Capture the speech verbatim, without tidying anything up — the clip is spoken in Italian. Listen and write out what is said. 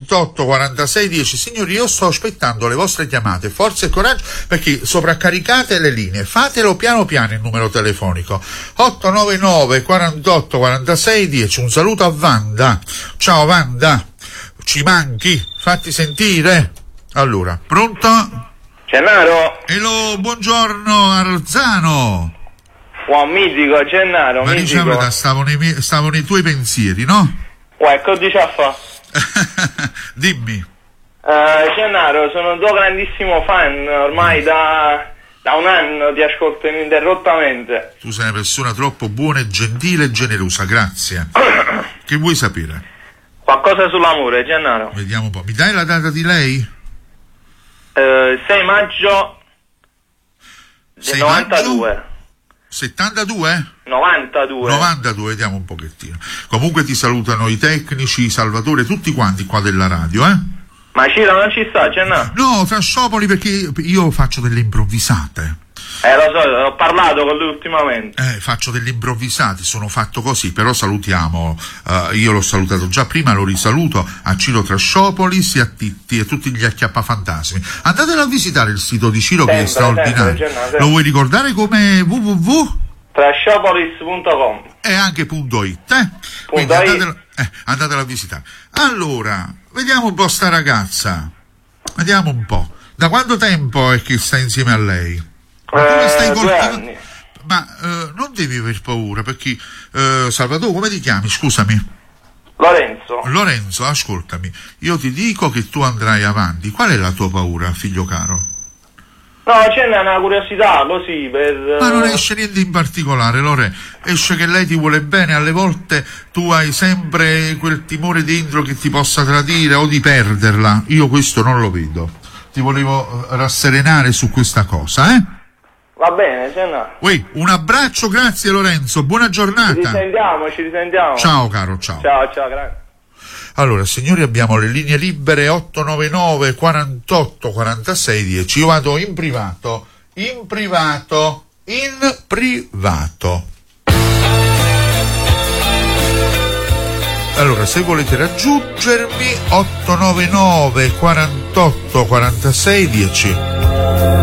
quarantotto quarantasei dieci. Signori, io sto aspettando le vostre chiamate, forza e coraggio, perché sovraccaricate le linee, fatelo piano piano il numero telefonico otto nove nove quarantotto quarantasei dieci. Un saluto a Wanda. Ciao Wanda, ci manchi, fatti sentire. Allora, pronto? Gennaro? Hello, buongiorno Arzano. Buon mitico, Gennaro, ma mitico. diciamo, stavo nei, miei, stavo nei tuoi pensieri, no? Uè, che dici a fa? Dimmi. Uh, Gennaro, sono un tuo grandissimo fan, ormai da, da un anno ti ascolto ininterrottamente. Tu sei una persona troppo buona e gentile e generosa, grazie. Che vuoi sapere? Qualcosa sull'amore, Gennaro. Vediamo un po'. Mi dai la data di lei? Uh, sei maggio del novantadue. Maggio? settantadue? novantadue. novantadue, vediamo un pochettino. Comunque ti salutano i tecnici, Salvatore, tutti quanti qua della radio, eh? Ma Ciro non ci sta, Gennaro? No, Trasciopoli, perché io faccio delle improvvisate. Eh, lo so, ho parlato con lui ultimamente. Eh, faccio degli improvvisati, sono fatto così, però salutiamo, uh, io l'ho salutato già prima, lo risaluto a Ciro Trasciopoli, sia a Titti e tutti gli acchiappafantasmi. Andatelo a visitare il sito di Ciro, sempre, che è straordinario. Sempre, sempre. Lo vuoi ricordare come w w w? Trasciopolis punto com E anche punto .it, eh? Quindi andatelo, eh, andatelo a visitare. Allora, vediamo un po' sta ragazza, vediamo un po'. Da quanto tempo è che sta insieme a lei? Ma come stai coltivando? Ma eh, non devi aver paura, perché eh, Salvatore, come ti chiami? Scusami. Lorenzo. Lorenzo, ascoltami, io ti dico che tu andrai avanti. Qual è la tua paura, figlio caro? No, c'è una curiosità così per... Ma non esce niente in particolare, Lore. Esce che lei ti vuole bene, alle volte tu hai sempre quel timore dentro che ti possa tradire o di perderla. Io questo non lo vedo. Ti volevo rasserenare su questa cosa, eh? Va bene, se no. Uè, un abbraccio, grazie Lorenzo, buona giornata. Ci risentiamo, ci risentiamo. Ciao caro, ciao. Ciao, ciao, grazie. Allora, signori, abbiamo le linee libere otto nove nove quarantotto quarantasei dieci. Io vado in privato, in privato, in privato. Allora, se volete raggiungermi, otto nove nove quarantotto quarantasei dieci.